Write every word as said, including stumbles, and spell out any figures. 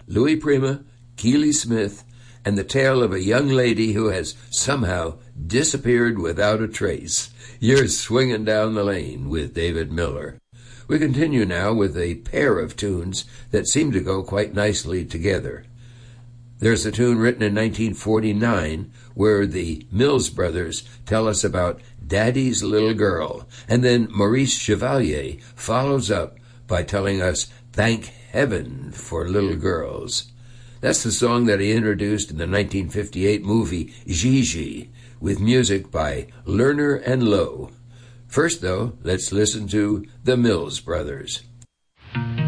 Louis Prima, Keely Smith, and the tale of a young lady who has somehow disappeared without a trace. You're swinging down the lane with David Miller. We continue now with a pair of tunes that seem to go quite nicely together. There's a tune written in nineteen forty-nine where the Mills Brothers tell us about Daddy's Little Girl, and then Maurice Chevalier follows up by telling us Thank Heaven for Little Girls. That's the song that he introduced in the nineteen fifty-eight movie Gigi, with music by Lerner and Lowe. First, though, let's listen to the Mills Brothers.